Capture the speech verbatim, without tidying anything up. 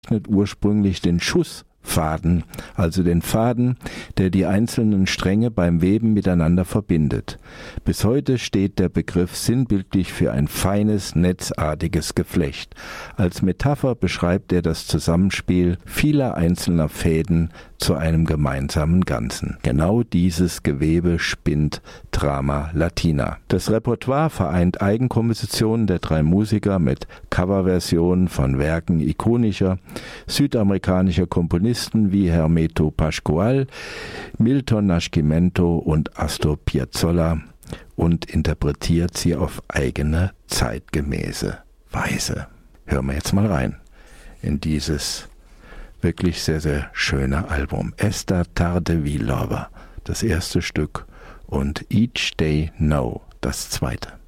ursprünglich den Schussfaden, also den Faden, der die einzelnen Stränge beim Weben miteinander verbindet. Bis heute steht der Begriff sinnbildlich für ein feines, netzartiges Geflecht. Als Metapher beschreibt er das Zusammenspiel vieler einzelner Fäden zu einem gemeinsamen Ganzen. Genau dieses Gewebe spinnt Drama Latina. Das Repertoire vereint Eigenkompositionen der drei Musiker mit Coverversionen von Werken ikonischer südamerikanischer Komponisten wie Hermeto Pascoal, Milton Nascimento und Astor Piazzolla und interpretiert sie auf eigene zeitgemäße Weise. Hören wir jetzt mal rein in dieses wirklich sehr, sehr schöne Album. Esta Tarde Vi Lover, das erste Stück, und Each Day Now, das zweite.